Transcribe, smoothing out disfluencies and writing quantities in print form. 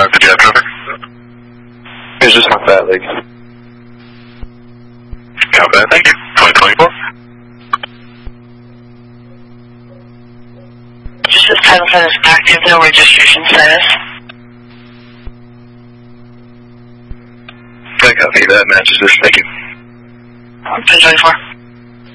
5, did you have traffic? It's just my fat leg. Copy that, thank you. 2024. Just this title sign is active, no registration status. I copy that, matches this, thank you. 1024.